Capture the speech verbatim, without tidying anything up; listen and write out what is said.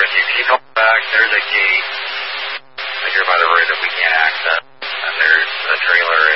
if you keep going back, there's a gate. Like you're by the road that we can't access. And there's a trailer